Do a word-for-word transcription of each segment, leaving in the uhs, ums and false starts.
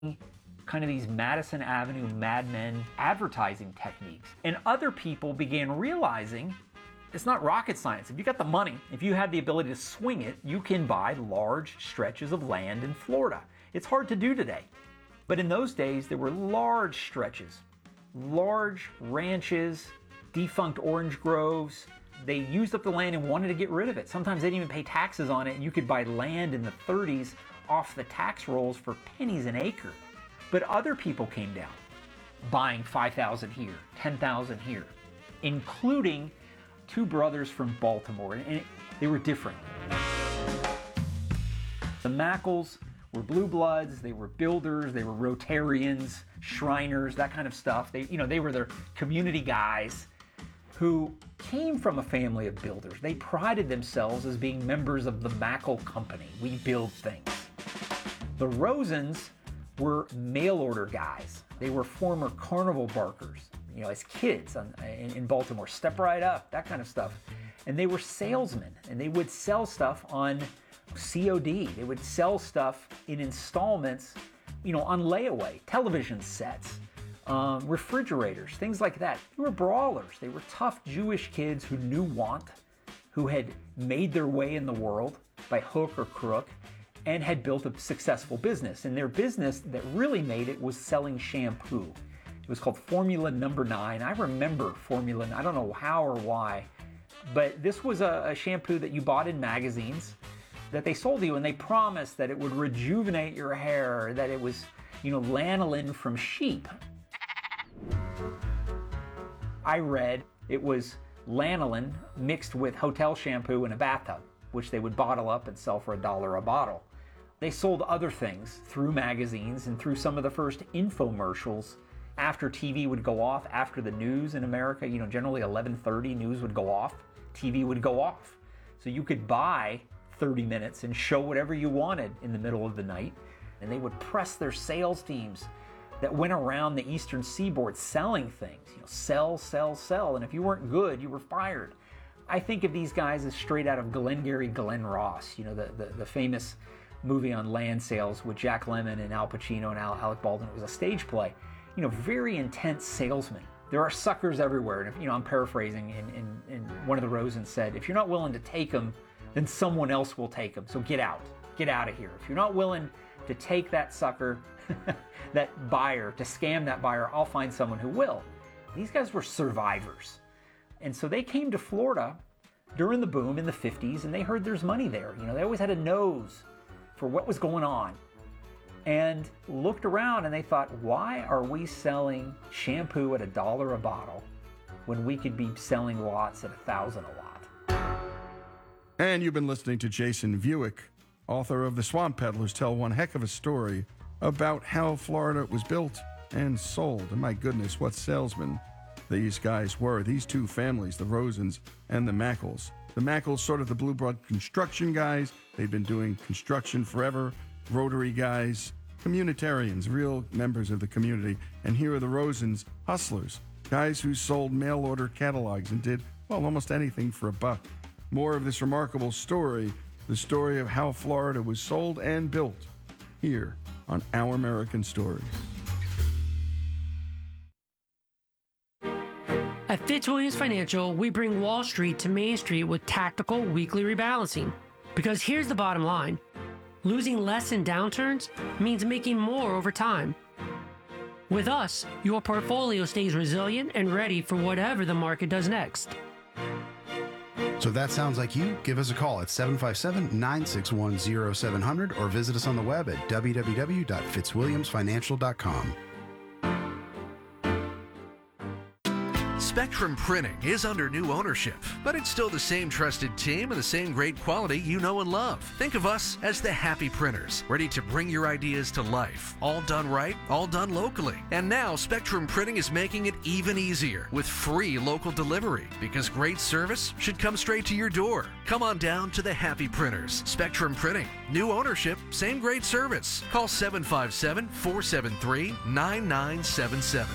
kind of these Madison Avenue Mad Men advertising techniques. And other people began realizing it's not rocket science. If you got the money, if you had the ability to swing it, you can buy large stretches of land in Florida. It's hard to do today. But in those days, there were large stretches, large ranches, defunct orange groves. They used up the land and wanted to get rid of it. Sometimes they didn't even pay taxes on it, and you could buy land in the thirties off the tax rolls for pennies an acre. But other people came down, buying five thousand here, ten thousand here, including two brothers from Baltimore, and it, they were different. The Mackles were blue bloods, they were builders, they were Rotarians, Shriners, that kind of stuff. They, you know, they were their community guys who came from a family of builders. They prided themselves as being members of the Mackle Company. We build things. The Rosens were mail order guys. They were former carnival barkers, you know, as kids on, in, in Baltimore. Step right up, that kind of stuff. And they were salesmen, and they would sell stuff on C O D. They would sell stuff in installments, you know, on layaway, television sets, um, refrigerators, things like that. They were brawlers. They were tough Jewish kids who knew want, who had made their way in the world by hook or crook, and had built a successful business. And their business that really made it was selling shampoo. It was called Formula Number Nine. I remember Formula, I don't know how or why, but this was a, a shampoo that you bought in magazines that they sold to you, and they promised that it would rejuvenate your hair, that it was, you know, lanolin from sheep. I read it was lanolin mixed with hotel shampoo in a bathtub, which they would bottle up and sell for a dollar a bottle. They sold other things through magazines and through some of the first infomercials after T V would go off, after the news in America. You know, generally eleven thirty news would go off, T V would go off. So you could buy thirty minutes and show whatever you wanted in the middle of the night. And they would press their sales teams that went around the eastern seaboard selling things. You know, sell, sell, sell. And if you weren't good, you were fired. I think of these guys as straight out of Glengarry Glen Ross, you know, the, the, the famous movie on land sales with Jack Lemmon and Al Pacino and Al, Alec Baldwin. It was a stage play. You know, very intense salesmen. There are suckers everywhere. And, if, you know, I'm paraphrasing, and, and, and one of the Rosens said, if you're not willing to take them, then someone else will take them. So get out. Get out of here. If you're not willing to take that sucker, that buyer, to scam that buyer, I'll find someone who will. These guys were survivors. And so they came to Florida during the boom in the fifties, and they heard there's money there. You know, they always had a nose for what was going on, and looked around and they thought, why are we selling shampoo at a dollar a bottle when we could be selling lots at a thousand a lot? And you've been listening to Jason Vuick, author of The Swamp Peddlers Tell One Heck of a Story about how Florida was built and sold. And my goodness, what salesmen these guys were. These two families, the Rosens and the Mackles. The Mackles, sort of the blue blood construction guys. They've been doing construction forever. Rotary guys, communitarians, real members of the community. And here are the Rosens, hustlers, guys who sold mail order catalogs and did, well, almost anything for a buck. More of this remarkable story, the story of how Florida was sold and built, here on Our American Stories. At Fitzwilliams Financial, we bring Wall Street to Main Street with tactical weekly rebalancing. Because here's the bottom line. Losing less in downturns means making more over time. With us, your portfolio stays resilient and ready for whatever the market does next. So if that sounds like you, give us a call at seven five seven, nine six one, zero seven zero zero or visit us on the web at w w w dot fitzwilliams financial dot com. Spectrum Printing is under new ownership, but it's still the same trusted team and the same great quality you know and love. Think of us as the Happy Printers, ready to bring your ideas to life. All done right, all done locally. And now Spectrum Printing is making it even easier with free local delivery, because great service should come straight to your door. Come on down to the Happy Printers. Spectrum Printing. New ownership, same great service. Call seven five seven, four seven three, nine nine seven seven.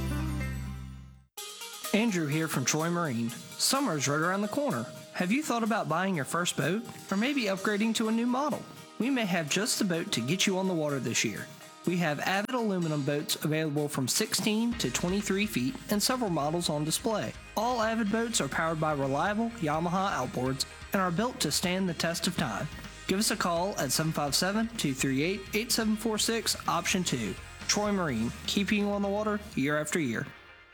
Andrew here from Troy Marine. Summer's right around the corner. Have you thought about buying your first boat? Or maybe upgrading to a new model? We may have just the boat to get you on the water this year. We have Avid aluminum boats available from sixteen to twenty-three feet and several models on display. All Avid boats are powered by reliable Yamaha outboards and are built to stand the test of time. Give us a call at seven five seven, two three eight, eight seven four six, option two. Troy Marine, keeping you on the water year after year.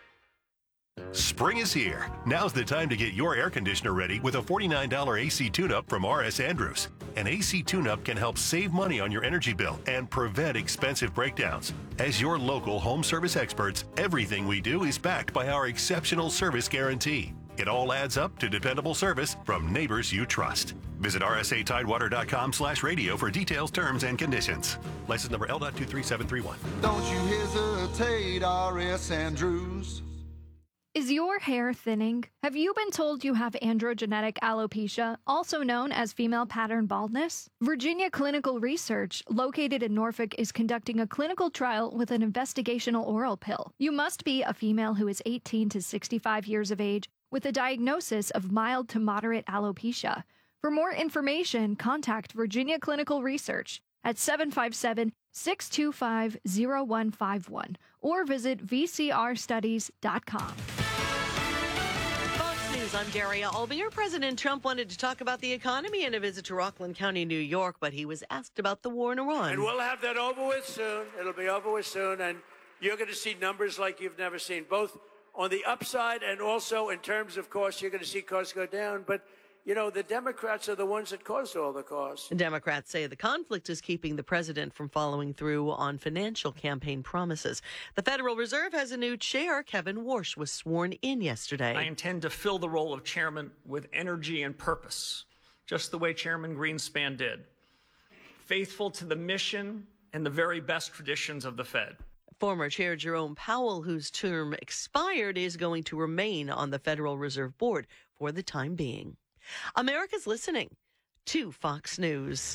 Spring is here. Now's the time to get your air conditioner ready with a forty-nine dollars A C tune-up from R S Andrews. An A C tune-up can help save money on your energy bill and prevent expensive breakdowns. As your local home service experts, everything we do is backed by our exceptional service guarantee. It all adds up to dependable service from neighbors you trust. Visit r s a tidewater dot com slash radio for details, terms, and conditions. License number L two three seven three one. Don't you hesitate, R S Andrews. Is your hair thinning? Have you been told you have androgenetic alopecia, also known as female pattern baldness? Virginia Clinical Research, located in Norfolk, is conducting a clinical trial with an investigational oral pill. You must be a female who is eighteen to sixty-five years of age with a diagnosis of mild to moderate alopecia. For more information, contact Virginia Clinical Research at seven five seven, six two five, zero one five one or visit v c r studies dot com. Fox News, I'm Daria Albier. President Trump wanted to talk about the economy in a visit to Rockland County, New York, but he was asked about the war in Iran. And we'll have that over with soon. It'll be over with soon, and you're going to see numbers like you've never seen, both on the upside and also in terms of costs. You're going to see costs go down, but you know, the Democrats are the ones that caused all the costs. Democrats say the conflict is keeping the president from following through on financial campaign promises. The Federal Reserve has a new chair. Kevin Warsh was sworn in yesterday. I intend to fill the role of chairman with energy and purpose, just the way Chairman Greenspan did. Faithful to the mission and the very best traditions of the Fed. Former Chair Jerome Powell, whose term expired, is going to remain on the Federal Reserve Board for the time being. America's listening to Fox News.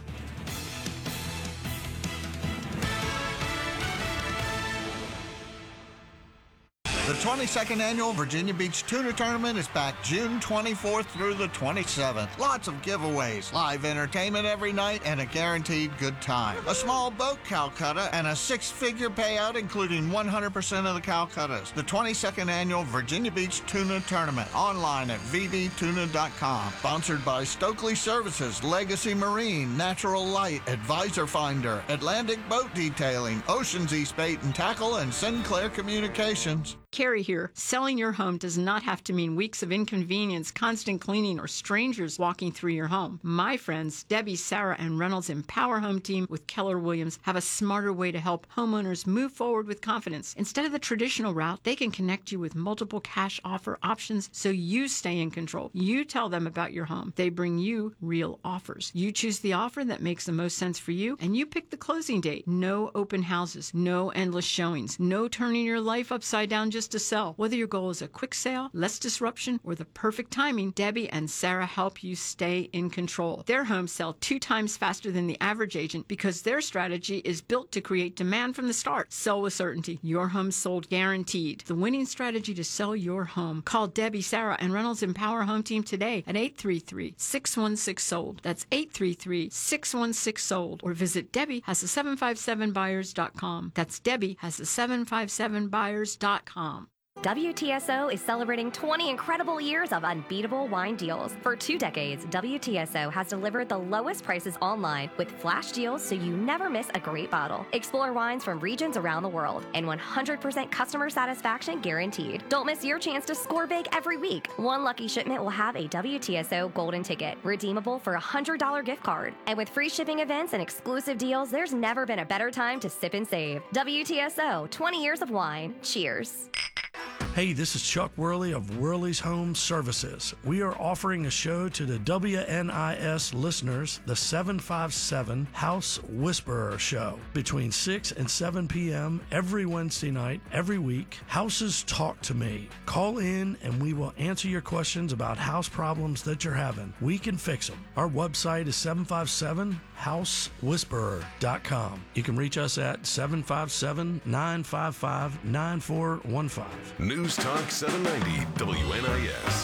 The twenty-second Annual Virginia Beach Tuna Tournament is back June twenty-fourth through the twenty-seventh. Lots of giveaways, live entertainment every night, and a guaranteed good time. A small boat Calcutta and a six-figure payout, including one hundred percent of the Calcuttas. The twenty-second Annual Virginia Beach Tuna Tournament, online at v b tuna dot com. Sponsored by Stokely Services, Legacy Marine, Natural Light, Advisor Finder, Atlantic Boat Detailing, Oceans East Bait and Tackle, and Sinclair Communications. Carrie here. Selling your home does not have to mean weeks of inconvenience, constant cleaning, or strangers walking through your home. My friends, Debbie, Sarah, and Reynolds Empower Home Team with Keller Williams have a smarter way to help homeowners move forward with confidence. Instead of the traditional route, they can connect you with multiple cash offer options so you stay in control. You tell them about your home. They bring you real offers. You choose the offer that makes the most sense for you, and you pick the closing date. No open houses, no endless showings, no turning your life upside down just to sell. Whether your goal is a quick sale, less disruption, or the perfect timing, Debbie and Sarah help you stay in control. Their homes sell two times faster than the average agent because their strategy is built to create demand from the start. Sell with certainty. Your home sold guaranteed. The winning strategy to sell your home. Call Debbie, Sarah, and Reynolds Empower Home Team today at eight three three, six one six, sold. That's eight three three, six one six, sold. Or visit Debbie has a seven five seven buyers dot com. That's Debbie has a seven five seven buyers dot com. W T S O is celebrating twenty incredible years of unbeatable wine deals. For two decades, W T S O has delivered the lowest prices online with flash deals so you never miss a great bottle. Explore wines from regions around the world and one hundred percent customer satisfaction guaranteed. Don't miss your chance to score big every week. One lucky shipment will have a W T S O golden ticket, redeemable for a one hundred dollars gift card. And with free shipping events and exclusive deals, there's never been a better time to sip and save. W T S O, twenty years of wine. Cheers. Hey, this is Chuck Worley of Worley's Home Services. We are offering a show to the W N I S listeners, the seven five seven House Whisperer Show, between six and seven p.m. every Wednesday night, every week. Houses Talk to Me. Call in and we will answer your questions about house problems that you're having. We can fix them. Our website is seven five seven house whisperer dot com. You can reach us at seven five seven, nine five five, nine four one five. News Talk seven ninety W N I S.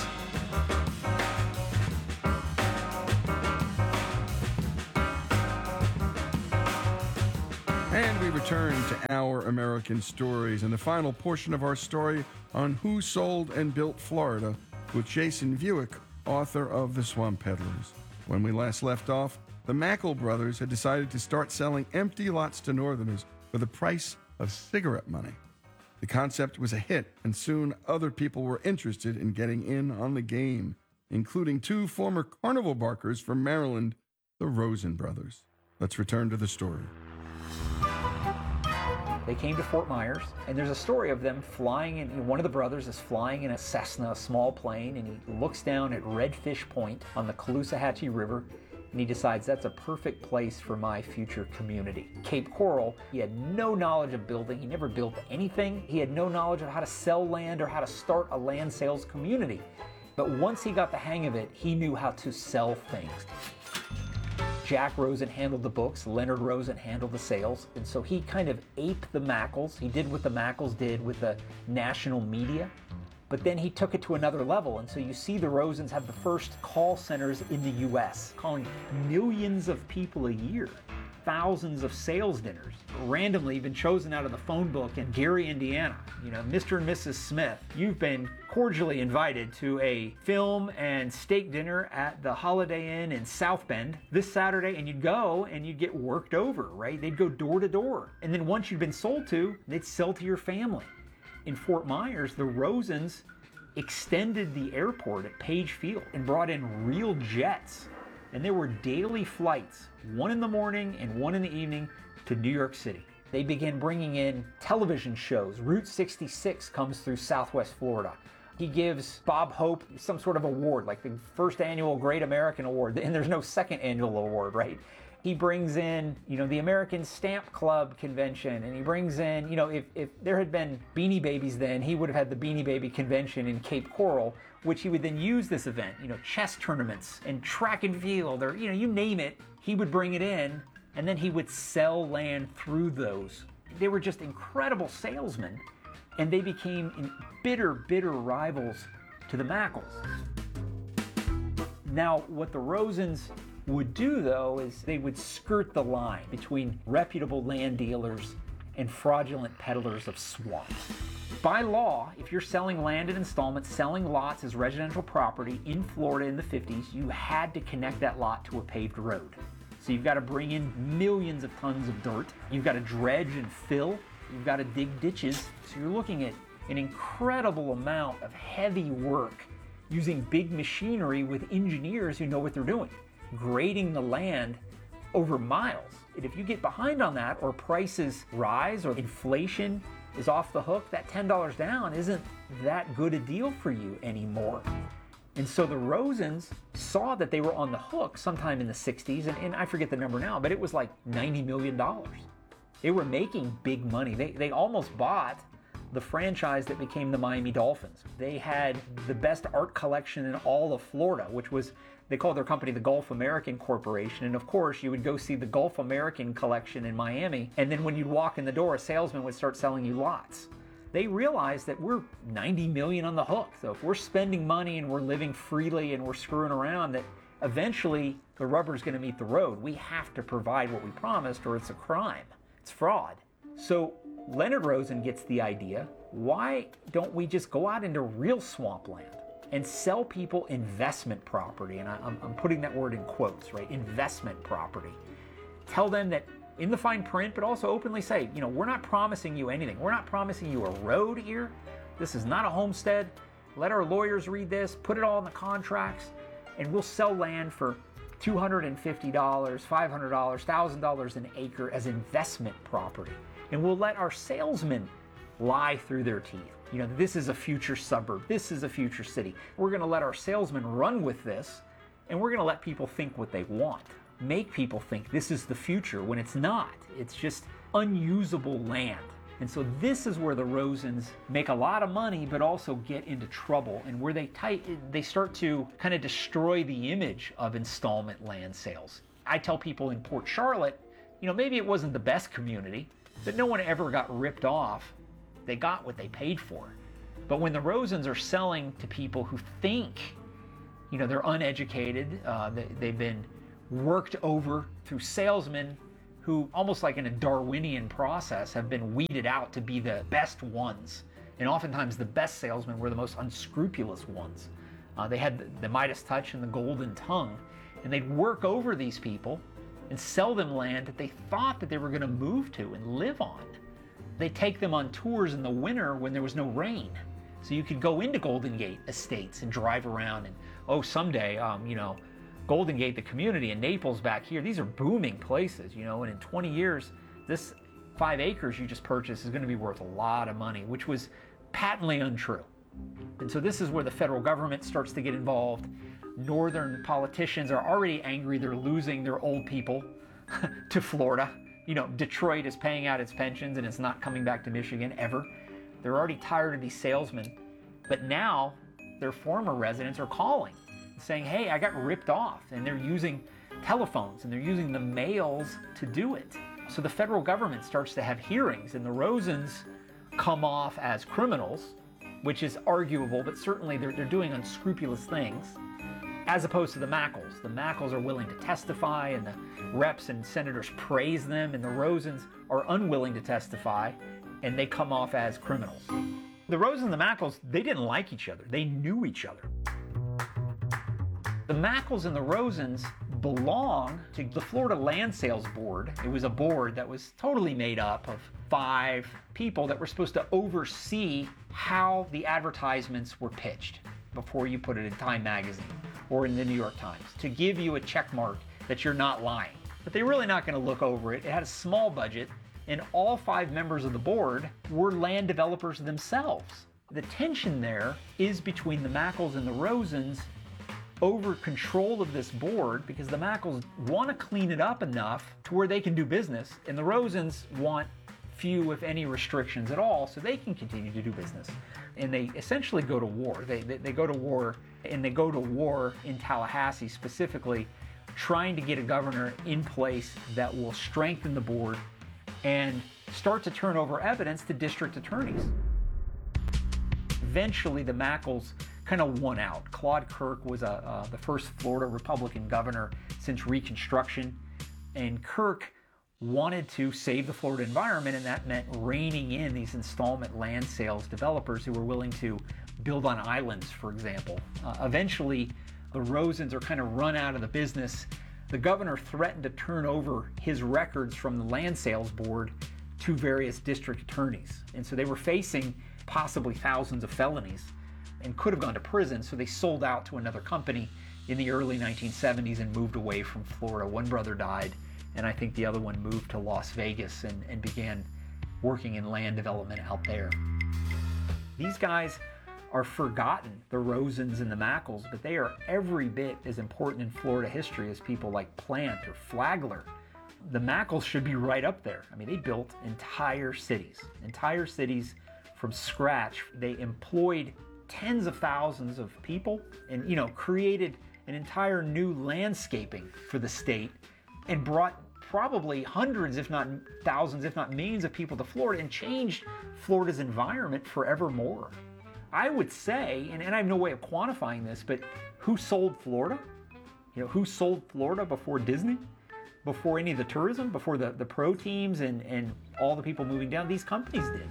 And we return Our American Stories and the final portion of our story on who sold and built Florida with Jason Vuick, author of The Swamp Peddlers. When we last left off, the Mackle brothers had decided to start selling empty lots to Northerners for the price of cigarette money. The concept was a hit, and soon other people were interested in getting in on the game, including two former carnival barkers from Maryland, the Rosen brothers. Let's return to the story. They came to Fort Myers, and there's a story of them flying in. One of the brothers is flying in a Cessna, a small plane, and he looks down at Redfish Point on the Caloosahatchee River, and he decides that's a perfect place for my future community. Cape Coral, he had no knowledge of building. He never built anything. He had no knowledge of how to sell land or how to start a land sales community. But once he got the hang of it, he knew how to sell things. Jack Rosen handled the books, Leonard Rosen handled the sales, and so he kind of aped the Mackles. He did what the Mackles did with the national media, but then he took it to another level, and so you see the Rosens have the first call centers in the U S, calling millions of people a year, thousands of sales dinners, randomly been chosen out of the phone book in Gary, Indiana. You know, Mister and Missus Smith, you've been cordially invited to a film and steak dinner at the Holiday Inn in South Bend this Saturday, and you'd go and you'd get worked over, right? They'd go door to door. And then once you'd been sold to, they'd sell to your family. In Fort Myers, the Rosens extended the airport at Page Field and brought in real jets. And there were daily flights, one in the morning and one in the evening, to New York City. They began bringing in television shows. Route sixty-six comes through Southwest Florida. He gives Bob Hope some sort of award, like the first annual Great American Award, and there's no second annual award, right? He brings in, you know, the American Stamp Club convention, and he brings in, you know, if, if there had been Beanie Babies then, he would have had the Beanie Baby convention in Cape Coral, which he would then use this event, you know, chess tournaments and track and field, or, you know, you name it, he would bring it in, and then he would sell land through those. They were just incredible salesmen, and they became bitter, bitter rivals to the Mackles. Now, what the Rosens would do, though, is they would skirt the line between reputable land dealers and fraudulent peddlers of swamp. By law, if you're selling land in installments, selling lots as residential property in Florida in the fifties, you had to connect that lot to a paved road. So you've got to bring in millions of tons of dirt. You've got to dredge and fill. You've got to dig ditches. So you're looking at an incredible amount of heavy work using big machinery with engineers who know what they're doing, grading the land over miles. And if you get behind on that, or prices rise, or inflation is off the hook, that ten dollars down isn't that good a deal for you anymore. And so the Rosens saw that they were on the hook sometime in the sixties, and, and I forget the number now, but it was like ninety million dollars. They were making big money. They, they almost bought the franchise that became the Miami Dolphins. They had the best art collection in all of Florida, which was, they called their company the Gulf American Corporation. And of course, you would go see the Gulf American collection in Miami, and then when you'd walk in the door, a salesman would start selling you lots. They realized that we're ninety million on the hook. So if we're spending money and we're living freely and we're screwing around, that eventually the rubber's going to meet the road. We have to provide what we promised, or it's a crime. It's fraud. So Leonard Rosen gets the idea, why don't we just go out into real swampland and sell people investment property? And I, I'm, I'm putting that word in quotes, right? Investment property. Tell them that in the fine print, but also openly say, you know, we're not promising you anything. We're not promising you a road here. This is not a homestead. Let our lawyers read this, put it all in the contracts, and we'll sell land for two hundred fifty dollars, five hundred dollars, one thousand dollars an acre as investment property. And we'll let our salesmen lie through their teeth. You know, this is a future suburb. This is a future city. We're going to let our salesmen run with this, and we're going to let people think what they want. Make people think this is the future when it's not. It's just unusable land. And so this is where the Rosens make a lot of money, but also get into trouble, and where they tight, they start to kind of destroy the image of installment land sales. I tell people in Port Charlotte, you know, maybe it wasn't the best community, but no one ever got ripped off. They got what they paid for. But when the Rosens are selling to people who think, you know, they're uneducated, uh, they, they've been worked over through salesmen who, almost like in a Darwinian process, have been weeded out to be the best ones. And oftentimes the best salesmen were the most unscrupulous ones. Uh, they had the, the Midas touch and the golden tongue, and they'd work over these people and sell them land that they thought that they were going to move to and live on. They'd take them on tours in the winter when there was no rain. So you could go into Golden Gate Estates and drive around and, oh, someday, um, you know, Golden Gate, the community in Naples back here, these are booming places, you know, and in twenty years, this five acres you just purchased is going to be worth a lot of money, which was patently untrue. And so this is where the federal government starts to get involved. Northern politicians are already angry they're losing their old people to Florida. You know, Detroit is paying out its pensions and it's not coming back to Michigan ever. They're already tired of these salesmen. But now their former residents are calling, saying, hey, I got ripped off. And they're using telephones and they're using the mails to do it. So the federal government starts to have hearings, and the Rosens come off as criminals, which is arguable, but certainly they're, they're doing unscrupulous things, as opposed to the Mackles. The Mackles are willing to testify, and the reps and senators praise them, and the Rosens are unwilling to testify, and they come off as criminals. The Rosens and the Mackles, they didn't like each other. They knew each other. The Mackles and the Rosens belong to the Florida Land Sales Board. It was a board that was totally made up of five people that were supposed to oversee how the advertisements were pitched before you put it in Time Magazine or in the New York Times, to give you a check mark that you're not lying. But they're really not going to look over it. It had a small budget, and all five members of the board were land developers themselves. The tension there is between the Mackles and the Rosens over control of this board, because the Mackles want to clean it up enough to where they can do business, and the Rosens want few, if any, restrictions at all so they can continue to do business. And they essentially go to war. They, they, they go to war, and they go to war in Tallahassee specifically, trying to get a governor in place that will strengthen the board and start to turn over evidence to district attorneys. Eventually, the Mackles kind of won out. Claude Kirk was a, uh, the first Florida Republican governor since Reconstruction, and Kirk wanted to save the Florida environment, and that meant reining in these installment land sales developers who were willing to build on islands, for example. Uh, eventually, the Rosens are kind of run out of the business. The governor threatened to turn over his records from the Land Sales Board to various district attorneys, and so they were facing possibly thousands of felonies and could have gone to prison, so they sold out to another company in the early nineteen seventies and moved away from Florida. One brother died, and I think the other one moved to Las Vegas and, and began working in land development out there. These guys are forgotten, the Rosens and the Mackles, but they are every bit as important in Florida history as people like Plant or Flagler. The Mackles should be right up there. I mean, they built entire cities, entire cities from scratch. They employed tens of thousands of people and, you know, created an entire new landscaping for the state and brought probably hundreds, if not thousands, if not millions of people to Florida and changed Florida's environment forevermore. I would say, and, and I have no way of quantifying this, but who sold Florida? You know, who sold Florida before Disney? Before any of the tourism? Before the, the pro teams and, and all the people moving down? These companies did.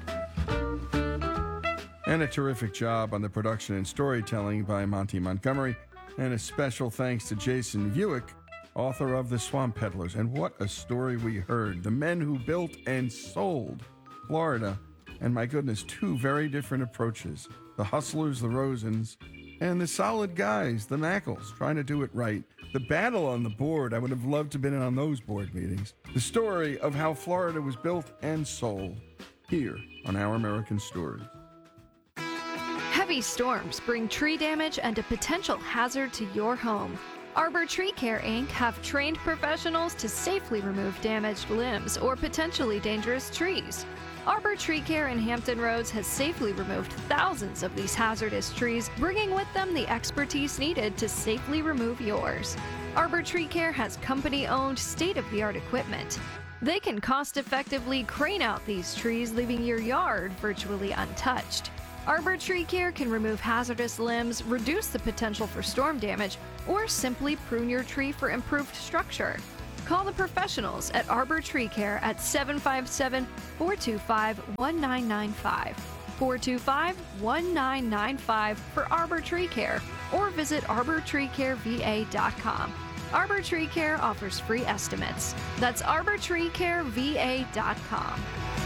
And a terrific job on the production and storytelling by Monty Montgomery. And a special thanks to Jason Vuick, author of The Swamp Peddlers. And what a story we heard. The men who built and sold Florida. And my goodness, two very different approaches. The hustlers, the Rosens, and the solid guys, the Mackles, trying to do it right. The battle on the board, I would have loved to have been in on those board meetings. The story of how Florida was built and sold here on Our American Stories. Heavy storms bring tree damage and a potential hazard to your home. Arbor Tree Care, Incorporated have trained professionals to safely remove damaged limbs or potentially dangerous trees. Arbor Tree Care in Hampton Roads has safely removed thousands of these hazardous trees, bringing with them the expertise needed to safely remove yours. Arbor Tree Care has company-owned, state-of-the-art equipment. They can cost-effectively crane out these trees, leaving your yard virtually untouched. Arbor Tree Care can remove hazardous limbs, reduce the potential for storm damage, or simply prune your tree for improved structure. Call the professionals at Arbor Tree Care at seven five seven, four two five, one nine nine five. four two five, one nine nine five for Arbor Tree Care, or visit arbor tree care v a dot com. Arbor Tree Care offers free estimates. That's arbor tree care v a dot com.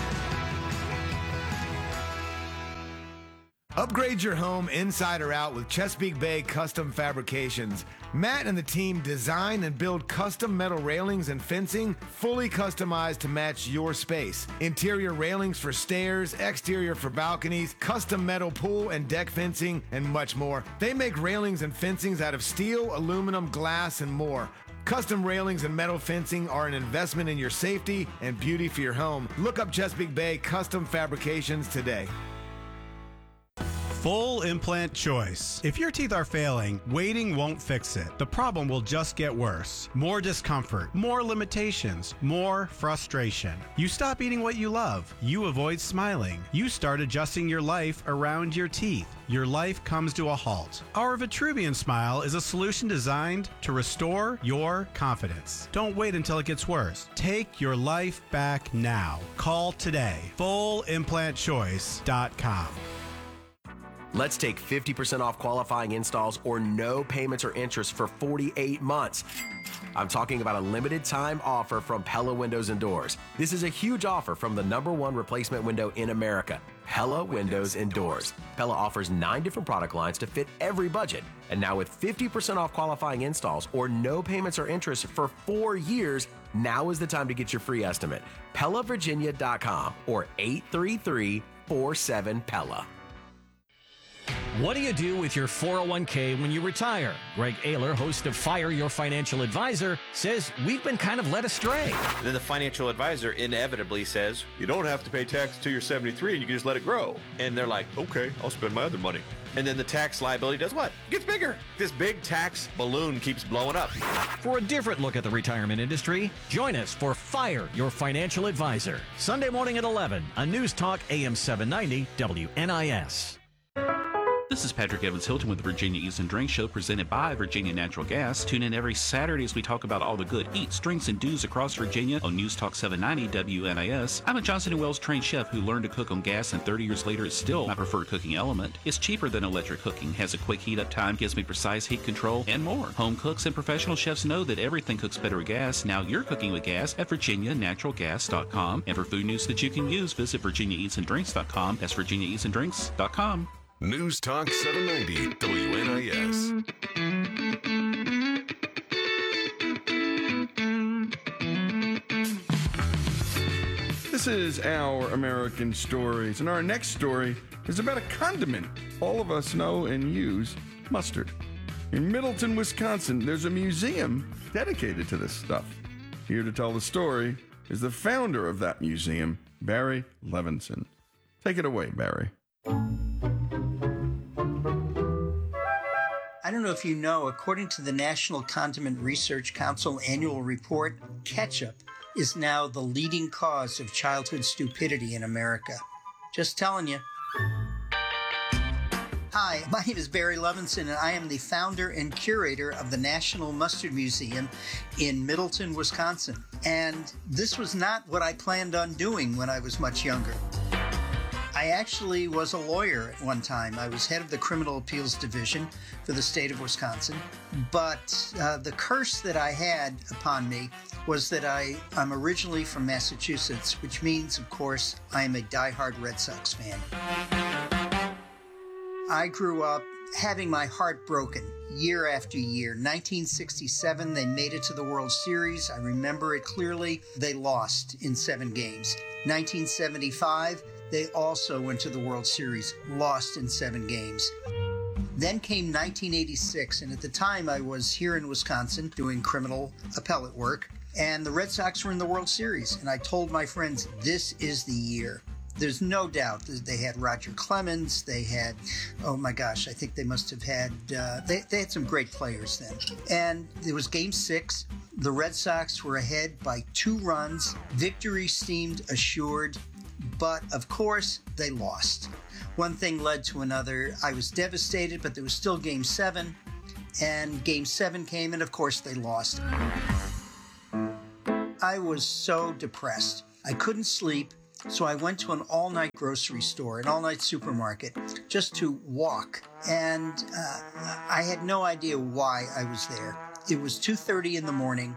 Upgrade your home inside or out with Chesapeake Bay Custom Fabrications. Matt and the team design and build custom metal railings and fencing fully customized to match your space. Interior railings for stairs, exterior for balconies, custom metal pool and deck fencing, and much more. They make railings and fencings out of steel, aluminum, glass, and more. Custom railings and metal fencing are an investment in your safety and beauty for your home. Look up Chesapeake Bay Custom Fabrications today. Full implant choice. If your teeth are failing, waiting won't fix it. The problem will just get worse. More discomfort, more limitations, more frustration. You stop eating what you love. You avoid smiling. You start adjusting your life around your teeth. Your life comes to a halt. Our Vitruvian Smile is a solution designed to restore your confidence. Don't wait until it gets worse. Take your life back now. Call today. full implant choice dot com. Let's take fifty percent off qualifying installs or no payments or interest for forty-eight months. I'm talking about a limited time offer from Pella Windows and Doors. This is a huge offer from the number one replacement window in America, Pella Windows and Doors. Pella offers nine different product lines to fit every budget. And now with fifty percent off qualifying installs or no payments or interest for four years, now is the time to get your free estimate. Pella Virginia dot com or eight three three, four seven, Pella. What do you do with your four oh one k when you retire? Greg Ayler, host of Fire Your Financial Advisor, says we've been kind of led astray. Then the financial advisor inevitably says, you don't have to pay tax until you're seventy-three and you can just let it grow. And they're like, okay, I'll spend my other money. And then the tax liability does what? Gets bigger. This big tax balloon keeps blowing up. For a different look at the retirement industry, join us for Fire Your Financial Advisor, Sunday morning at eleven on News Talk A M seven ninety W N I S. This is Patrick Evans Hilton with the Virginia Eats and Drinks Show presented by Virginia Natural Gas. Tune in every Saturday as we talk about all the good eats, drinks, and do's across Virginia on News Talk seven ninety W N I S. I'm a Johnson and Wells trained chef who learned to cook on gas, and thirty years later it's still my preferred cooking element. It's cheaper than electric cooking, has a quick heat up time, gives me precise heat control, and more. Home cooks and professional chefs know that everything cooks better with gas. Now you're cooking with gas at Virginia Natural Gas dot com. And for food news that you can use, visit Virginia Eats and Drinks dot com. That's Virginia Eats and Drinks dot com. News Talk seven ninety W N I S. This is Our American Stories, and our next story is about a condiment all of us know and use, mustard. In Middleton, Wisconsin, there's a museum dedicated to this stuff. Here to tell the story is the founder of that museum, Barry Levinson. Take it away, Barry. I don't know if you know, according to the National Condiment Research Council annual report, ketchup is now the leading cause of childhood stupidity in America. Just telling you. Hi, my name is Barry Levinson, and I am the founder and curator of the National Mustard Museum in Middleton, Wisconsin. And this was not what I planned on doing when I was much younger. I actually was a lawyer at one time. I was head of the Criminal Appeals Division for the state of Wisconsin. But uh, the curse that I had upon me was that I, I'm originally from Massachusetts, which means, of course, I am a diehard Red Sox fan. I grew up having my heart broken year after year. nineteen sixty-seven, they made it to the World Series. I remember it clearly. They lost in seven games. nineteen seventy-five, they also went to the World Series, lost in seven games. Then came nineteen eighty-six, and at the time I was here in Wisconsin doing criminal appellate work, and the Red Sox were in the World Series. And I told my friends, this is the year. There's no doubt that they had Roger Clemens, they had, oh my gosh, I think they must have had, uh, they, they had some great players then. And it was game six. The Red Sox were ahead by two runs. Victory seemed assured. But, of course, they lost. One thing led to another. I was devastated, but there was still Game seven. And Game seven came, and, of course, they lost. I was so depressed. I couldn't sleep, so I went to an all-night grocery store, an all-night supermarket, just to walk. And uh, I had no idea why I was there. It was two thirty in the morning,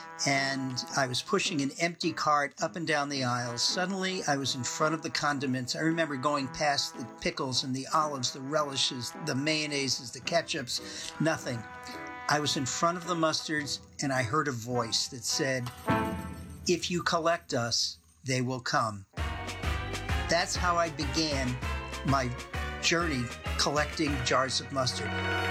and I was pushing an empty cart up and down the aisles. Suddenly, I was in front of the condiments. I remember going past the pickles and the olives, the relishes, the mayonnaises, the ketchups, nothing. I was in front of the mustards, and I heard a voice that said, "If you collect us, they will come." That's how I began my journey collecting jars of mustard.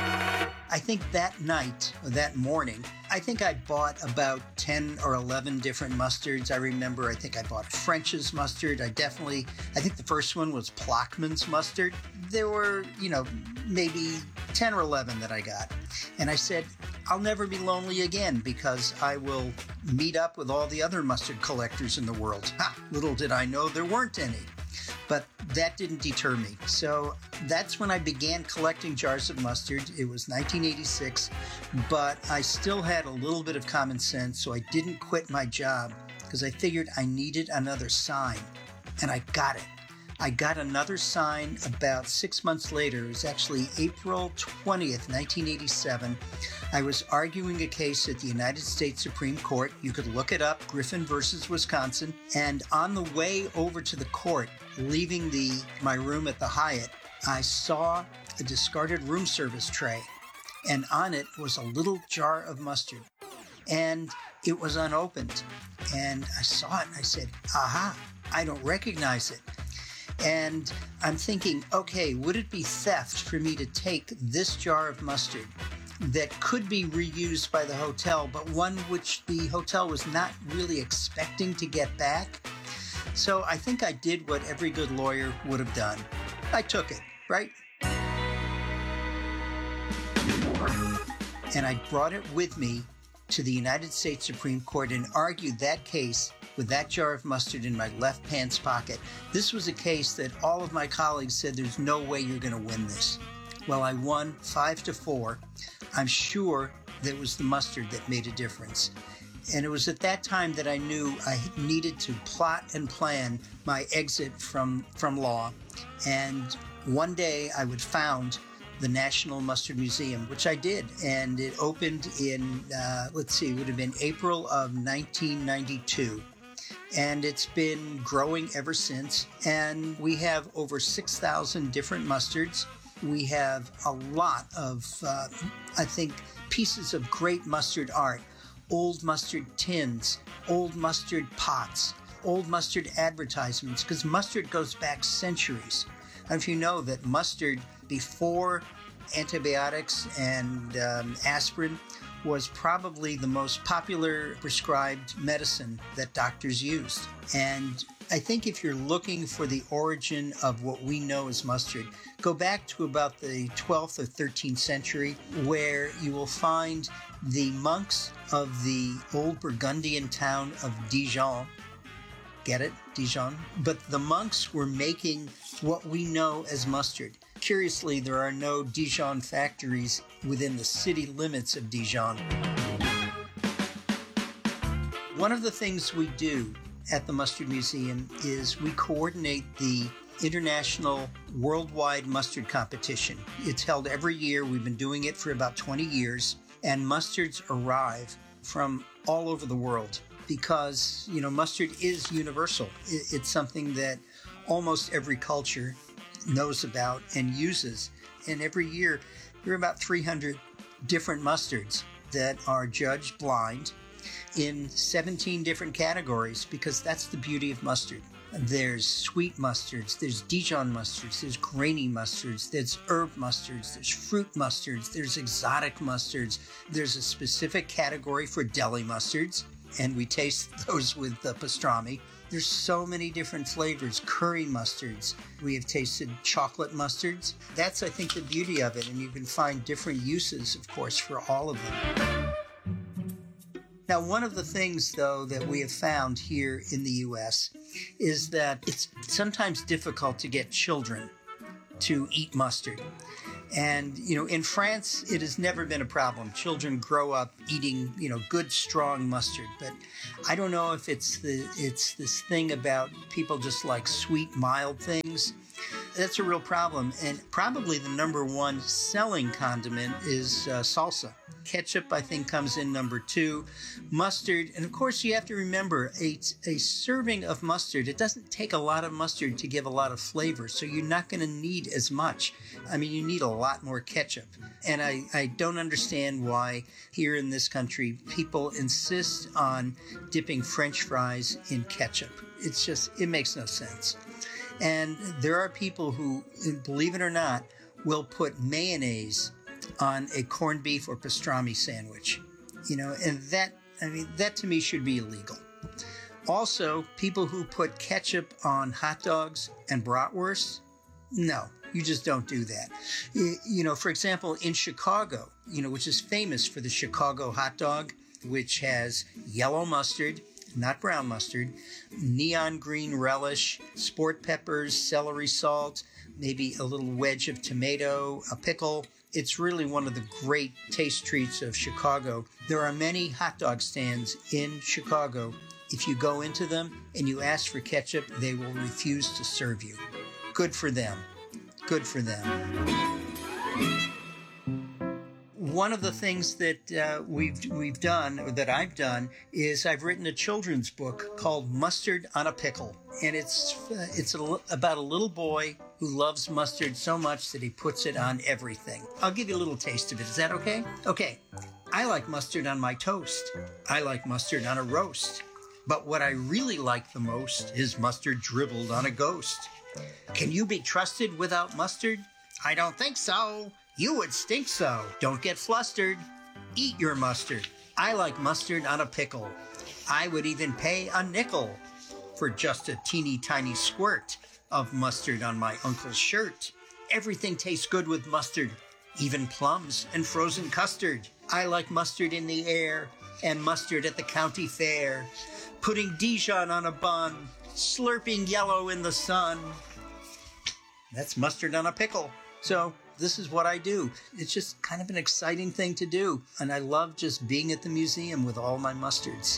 I think that night, or that morning, I think I bought about ten or eleven different mustards. I remember, I think I bought French's mustard. I definitely, I think the first one was Plockman's mustard. There were, you know, maybe ten or eleven that I got. And I said, I'll never be lonely again because I will meet up with all the other mustard collectors in the world. Ha! Little did I know there weren't any. But that didn't deter me. So that's when I began collecting jars of mustard. It was nineteen eighty-six, but I still had a little bit of common sense, so I didn't quit my job because I figured I needed another sign, and I got it. I got another sign about six months later. It was actually April twentieth, nineteen eighty-seven. I was arguing a case at the United States Supreme Court. You could look it up, Griffin versus Wisconsin. And on the way over to the court, leaving the my room at the Hyatt, I saw a discarded room service tray. And on it was a little jar of mustard. And it was unopened. And I saw it and I said, aha, I don't recognize it. And I'm thinking, okay, would it be theft for me to take this jar of mustard that could be reused by the hotel, but one which the hotel was not really expecting to get back? So I think I did what every good lawyer would have done. I took it, right? And I brought it with me to the United States Supreme Court and argued that case with that jar of mustard in my left pants pocket. This was a case that all of my colleagues said, there's no way you're going to win this. Well, I won five to four. I'm sure that it was the mustard that made a difference. And it was at that time that I knew I needed to plot and plan my exit from, from law. And one day I would found the National Mustard Museum, which I did. And it opened in, uh, let's see, it would have been April of nineteen ninety-two. And it's been growing ever since. And we have over six thousand different mustards. We have a lot of, uh, I think, pieces of great mustard art. Old mustard tins, old mustard pots, old mustard advertisements, because mustard goes back centuries. And if you know that mustard, before antibiotics and um, aspirin, was probably the most popular prescribed medicine that doctors used. And I think if you're looking for the origin of what we know as mustard, go back to about the twelfth or thirteenth century, where you will find the monks of the old Burgundian town of Dijon. Get it? Dijon. But the monks were making what we know as mustard. Curiously, there are no Dijon factories within the city limits of Dijon. One of the things we do at the Mustard Museum is we coordinate the International Worldwide Mustard Competition. It's held every year. We've been doing it for about twenty years, and mustards arrive from all over the world because, you know, mustard is universal. It's something that almost every culture knows about and uses. And every year, there are about three hundred different mustards that are judged blind in seventeen different categories, because that's the beauty of mustard. There's sweet mustards, there's Dijon mustards, there's grainy mustards, there's herb mustards, there's fruit mustards, there's exotic mustards. There's a specific category for deli mustards, and we taste those with the pastrami. There's so many different flavors, curry mustards. We have tasted chocolate mustards. That's, I think, the beauty of it, and you can find different uses, of course, for all of them. Now, one of the things, though, that we have found here in the U S is that it's sometimes difficult to get children to eat mustard. And, you know, in France, it has never been a problem. Children grow up eating, you know, good, strong mustard. But I don't know if it's the it's this thing about people just like sweet, mild things. That's a real problem. And probably the number one selling condiment is uh, salsa. Ketchup, I think, comes in number two. Mustard, and of course you have to remember, a, a serving of mustard, it doesn't take a lot of mustard to give a lot of flavor, so you're not going to need as much. I mean, you need a lot more ketchup. And I, I don't understand why here in this country people insist on dipping French fries in ketchup. It's just, it makes no sense. And there are people who, believe it or not, will put mayonnaise on a corned beef or pastrami sandwich. You know, and that, I mean, that to me should be illegal. Also, people who put ketchup on hot dogs and bratwurst, no, you just don't do that. You know, for example, in Chicago, you know, which is famous for the Chicago hot dog, which has yellow mustard, not brown mustard, neon green relish, sport peppers, celery salt, maybe a little wedge of tomato, a pickle. It's really one of the great taste treats of Chicago. There are many hot dog stands in Chicago. If you go into them and you ask for ketchup, they will refuse to serve you. Good for them. Good for them. One of the things that uh, we've we've done, or that I've done, is I've written a children's book called Mustard on a Pickle, and it's uh, it's a, about a little boy who loves mustard so much that he puts it on everything. I'll give you a little taste of it. Is that okay? Okay. I like mustard on my toast. I like mustard on a roast. But what I really like the most is mustard dribbled on a ghost. Can you be trusted without mustard? I don't think so. You would stink so. Don't get flustered. Eat your mustard. I like mustard on a pickle. I would even pay a nickel for just a teeny tiny squirt of mustard on my uncle's shirt. Everything tastes good with mustard, even plums and frozen custard. I like mustard in the air and mustard at the county fair. Putting Dijon on a bun, slurping yellow in the sun. That's mustard on a pickle. So this is what I do. It's just kind of an exciting thing to do. And I love just being at the museum with all my mustards.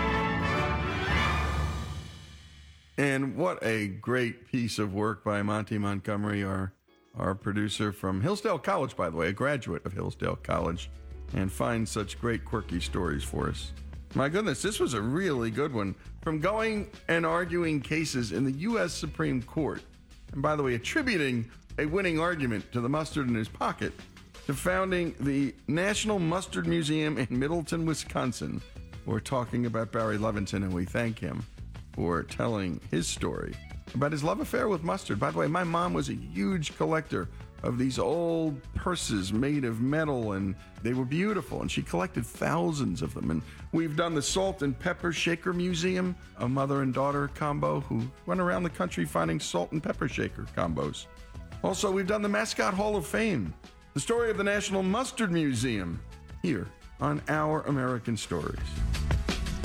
And what a great piece of work by Monty Montgomery, our, our producer from Hillsdale College, by the way, a graduate of Hillsdale College, and finds such great quirky stories for us. My goodness, this was a really good one. From going and arguing cases in the U S Supreme Court, and by the way, attributing a winning argument to the mustard in his pocket, to founding the National Mustard Museum in Middleton, Wisconsin. We're talking about Barry Levinson, and we thank him for telling his story about his love affair with mustard. By the way, my mom was a huge collector of these old purses made of metal, and they were beautiful, and she collected thousands of them. And we've done the Salt and Pepper Shaker Museum, a mother and daughter combo who went around the country finding salt and pepper shaker combos. Also, we've done the Mascot Hall of Fame, the story of the National Mustard Museum, here on Our American Stories.